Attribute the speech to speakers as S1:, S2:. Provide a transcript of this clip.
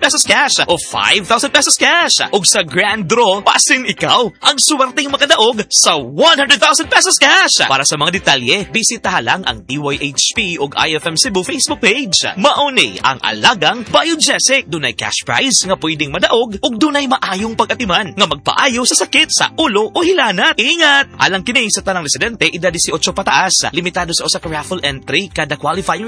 S1: pesos cash o 5,000 pesos cash. O sa grand draw, pasin ikaw ang suwerteng makadaog sa 100,000 pesos cash. Para sa mga detalye, bisitaha lang ang DYHP o IFM Cebu Facebook page. Mauni ang alagang Biogesic. Dunay cash prize nga pwedeng madaog ug dunay maayong pag-atiman nga magpaayo sa sakit sa ulo o hilanat. Ingat! Alang kini sa tanang residente, edad 18 pataas. Limitado sa usa ka raffle entry kada qualifying